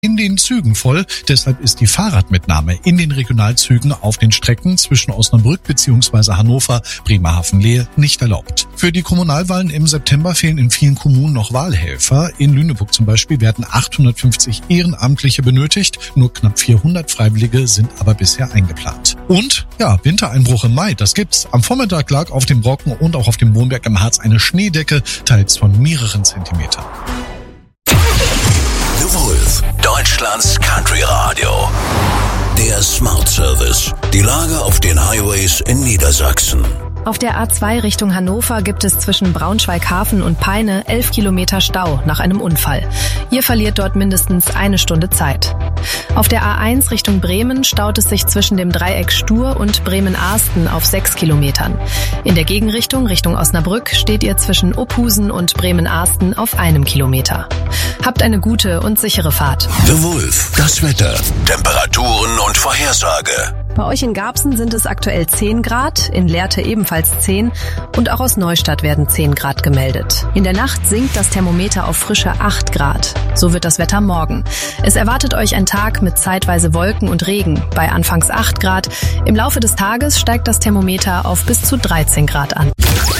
in den Zügen voll. Deshalb ist die Fahrradmitnahme in den Regionalzügen auf den Strecken zwischen Osnabrück bzw. Hannover, Bremerhaven-Lehe nicht erlaubt. Für die Kommunalwahlen im September fehlen in vielen Kommunen noch Wahlhelfer. In Lüneburg zum Beispiel werden 850 Ehrenamtliche benötigt. Nur knapp 400 Freiwillige sind aber bisher eingeplant. Und ja, Wintereinbruch im Mai, das gibt's. Am Vormittag lag auf dem Brocken und auch auf dem Wohnberg im Harz eine Schneedecke, teils von mehreren Zentimetern. The Wolf, Deutschlands Country Radio. Der Smart Service. Die Lage auf den Highways in Niedersachsen. Auf der A2 Richtung Hannover gibt es zwischen Braunschweig-Hafen und Peine 11 Kilometer Stau nach einem Unfall. Ihr verliert dort mindestens eine Stunde Zeit. Auf der A1 Richtung Bremen staut es sich zwischen dem Dreieck Stur und Bremen-Ahsten auf 6 Kilometern. In der Gegenrichtung Richtung Osnabrück steht ihr zwischen Opphusen und Bremen-Ahsten auf 1 Kilometer. Habt eine gute und sichere Fahrt. The Wolf, das Wetter, Temperaturen und Vorhersage. Bei euch in Garbsen sind es aktuell 10 Grad, in Lehrte ebenfalls 10 und auch aus Neustadt werden 10 Grad gemeldet. In der Nacht sinkt das Thermometer auf frische 8 Grad. So wird das Wetter morgen. Es erwartet euch ein Tag mit zeitweise Wolken und Regen bei anfangs 8 Grad. Im Laufe des Tages steigt das Thermometer auf bis zu 13 Grad an.